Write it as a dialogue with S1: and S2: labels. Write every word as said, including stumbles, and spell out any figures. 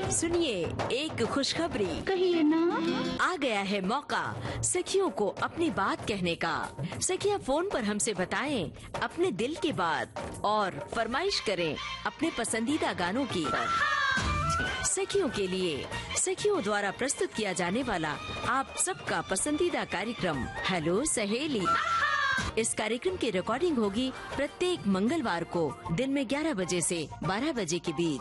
S1: सुनिए एक खुशखबरी।
S2: कहिए ना।
S1: आ गया है मौका सखियों को अपनी बात कहने का। सखियां फोन पर हमसे बताएं अपने दिल की बात और फरमाइश करें अपने पसंदीदा गानों की। सखियों के लिए सखियों द्वारा प्रस्तुत किया जाने वाला आप सबका पसंदीदा कार्यक्रम हेलो सहेली। इस कार्यक्रम की रिकॉर्डिंग होगी प्रत्येक मंगलवार को दिन में ग्यारह बजे से बारह बजे के बीच।